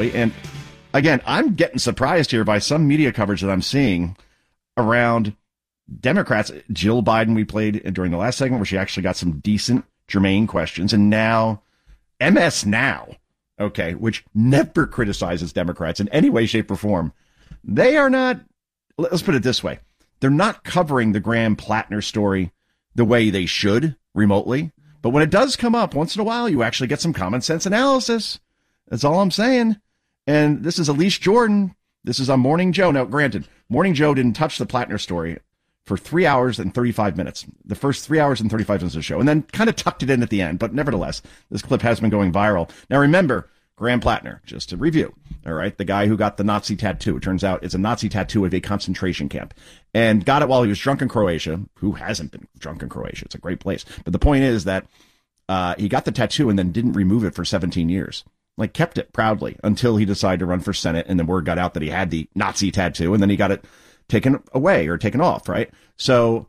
And again, I'm getting surprised here by some media coverage that I'm seeing around Democrats. Jill Biden, we played during the last segment where she actually got some decent, germane questions. And now MS Now, okay, which never criticizes Democrats in any way, shape, or form. They are not, let's put it this way, they're not covering the Graham Plattner story the way they should remotely. But when it does come up once in a while, you actually get some common sense analysis. That's all I'm saying. And this is Elise Jordan. This is on Morning Joe. Now, granted, Morning Joe didn't touch the Plattner story for 3 hours and 35 minutes, the first 3 hours and 35 minutes of the show, and then kind of tucked it in at the end. But nevertheless, this clip has been going viral. Now, remember, Graham Plattner, just to review, all right, the guy who got the Nazi tattoo. It turns out it's a Nazi tattoo of a concentration camp and got it while he was drunk in Croatia. Who hasn't been drunk in Croatia? It's a great place. But the point is that he got the tattoo and then didn't remove it for 17 years. Like, kept it proudly until he decided to run for Senate. And then word got out that he had the Nazi tattoo, and then he got it taken away or taken off. Right. So,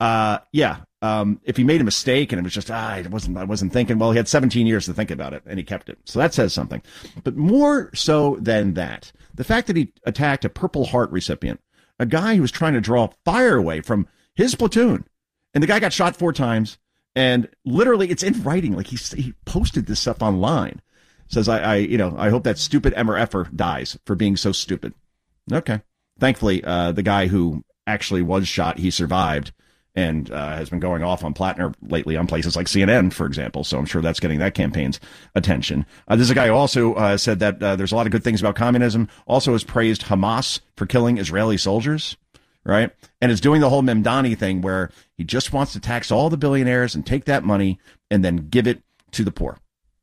if he made a mistake and it was just, I wasn't thinking, well, he had 17 years to think about it and he kept it. So that says something. But more so than that, the fact that he attacked a Purple Heart recipient, a guy who was trying to draw fire away from his platoon, and the guy got shot 4 times, and literally it's in writing. Like, he posted this stuff online. Says, I hope that stupid MRFer dies for being so stupid. Okay. Thankfully, the guy who actually was shot, he survived and has been going off on Plattner lately on places like CNN, for example. So I'm sure that's getting that campaign's attention. There's a guy who also said that there's a lot of good things about communism, also has praised Hamas for killing Israeli soldiers, right? And is doing the whole Memdani thing where he just wants to tax all the billionaires and take that money and then give it to the poor,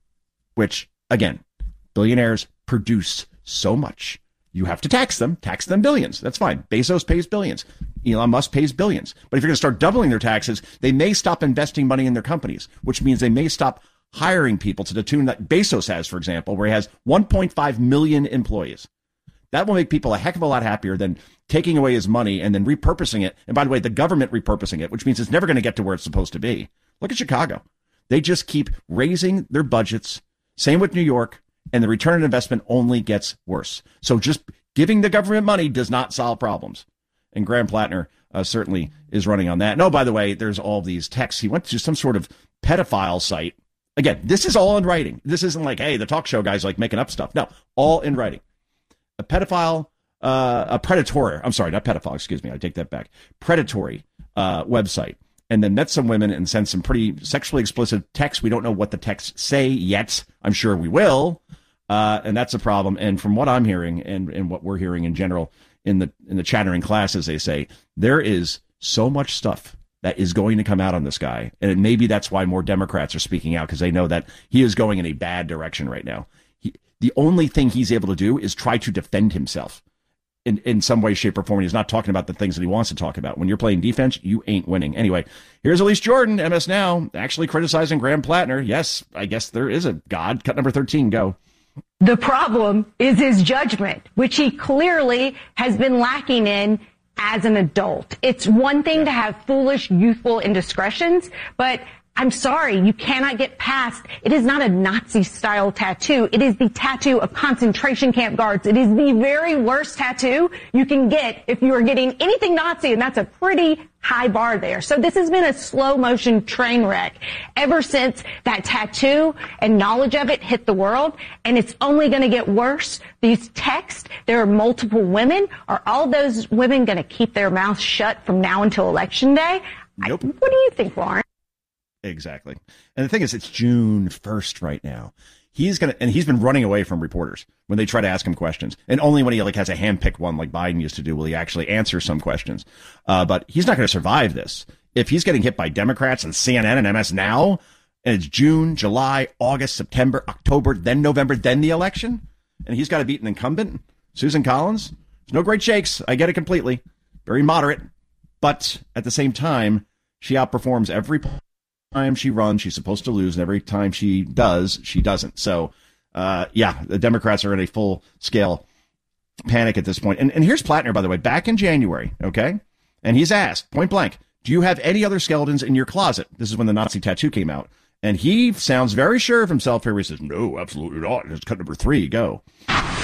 which, again, billionaires produce so much. You have to tax them billions. That's fine. Bezos pays billions. Elon Musk pays billions. But if you're going to start doubling their taxes, they may stop investing money in their companies, which means they may stop hiring people to the tune that Bezos has, for example, where he has 1.5 million employees. That will make people a heck of a lot happier than taking away his money and then repurposing it. And by the way, the government repurposing it, which means it's never going to get to where it's supposed to be. Look at Chicago. They just keep raising their budgets. Same with New York. And the return on investment only gets worse. So just giving the government money does not solve problems. And Graham Plattner certainly is running on that. And, oh, by the way, there's all these texts. He went to some sort of pedophile site. Again, this is all in writing. This isn't like, hey, the talk show guy's like making up stuff. No, all in writing. A pedophile, a predatory, I'm sorry, not pedophile, excuse me, I take that back. Predatory website. And then met some women and sent some pretty sexually explicit texts. We don't know what the texts say yet. I'm sure we will. And that's a problem. And from what I'm hearing and what we're hearing in general in the chattering class, as they say, there is so much stuff that is going to come out on this guy. And maybe that's why more Democrats are speaking out, because they know that he is going in a bad direction right now. The only thing he's able to do is try to defend himself in some way, shape, or form. He's not talking about the things that he wants to talk about. When you're playing defense, you ain't winning. Anyway, here's Elise Jordan, MS Now, actually criticizing Graham Plattner. Yes, I guess there is a God. Cut number 13, go. The problem is his judgment, which he clearly has been lacking in as an adult. It's one thing to have foolish, youthful indiscretions, but I'm sorry, you cannot get past. It is not a Nazi-style tattoo. It is the tattoo of concentration camp guards. It is the very worst tattoo you can get if you are getting anything Nazi, and that's a pretty high bar there. So this has been a slow-motion train wreck ever since that tattoo and knowledge of it hit the world, and it's only going to get worse. These texts, there are multiple women. Are all those women going to keep their mouths shut from now until Election Day? Nope. What do you think, Lauren? Exactly. And the thing is, it's June 1st right now. He's been running away from reporters when they try to ask him questions. And only when he has a handpicked one like Biden used to do will he actually answer some questions. But he's not going to survive this. If he's getting hit by Democrats and CNN and MS Now, and it's June, July, August, September, October, then November, then the election, and he's got to beat an incumbent, Susan Collins, there's no great shakes. I get it completely. Very moderate. But at the same time, she outperforms every time she runs, she's supposed to lose, and every time she does, she doesn't. So, the Democrats are in a full-scale panic at this point. And here's Plattner, by the way, back in January, okay? And he's asked, point blank, do you have any other skeletons in your closet? This is when the Nazi tattoo came out. And he sounds very sure of himself here. He says, no, absolutely not. It's cut number 3. Go.